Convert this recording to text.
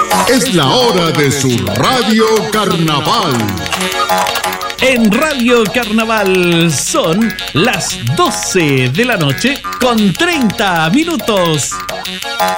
Es la hora de su Radio Carnaval. En Radio Carnaval son las 12 de la noche con 30 minutos.